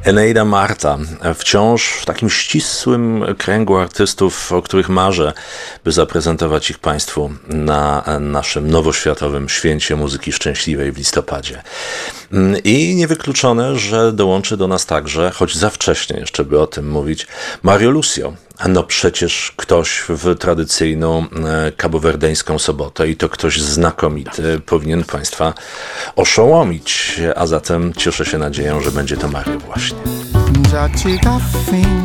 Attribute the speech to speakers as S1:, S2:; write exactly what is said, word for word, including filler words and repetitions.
S1: Eneida Marta, wciąż w takim ścisłym kręgu artystów, o których marzę, by zaprezentować ich Państwu na naszym nowoświatowym Święcie Muzyki Szczęśliwej w listopadzie. I niewykluczone, że dołączy do nas także, choć za wcześnie jeszcze by o tym mówić, Mario Lucio. No przecież ktoś w tradycyjną kabowerdeńską sobotę i to ktoś znakomity powinien Państwa oszołomić, a zatem cieszę się nadzieją, że będzie to Mario właśnie.